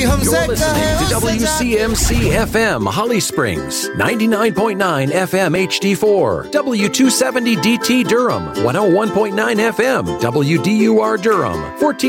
You're listening to WCMC FM Holly Springs, 99.9 FM HD4, W270 DT Durham, 101.9 FM WDUR Durham, 14